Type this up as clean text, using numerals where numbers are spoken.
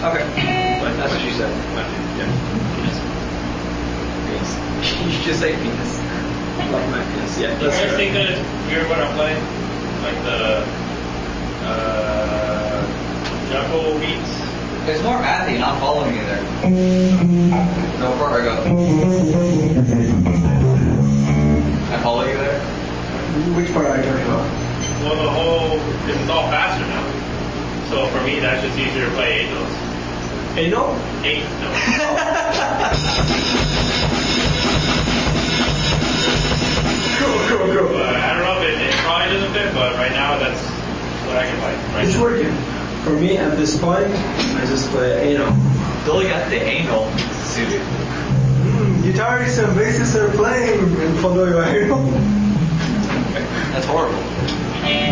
Okay. That's what she said. Yeah. Penis. You should just say penis. Like my penis. Yeah. Do you guys think that it's weird when I'm playing? Like the Jumbo beats? It's more Matthew not following you there. Go for it or go. I follow you there? Which part are you talking about? Well, the whole, because it's all faster now. So for me, that's just easier to play 8 notes. 8 note? 8 notes. Cool. But I don't know if it probably doesn't fit, but right now that's what I can play. Right It's now. working. For me, at this point, I just play 8 note. Billy got the anal suited. Guitarists and bassists are playing and follow your angle. That's horrible.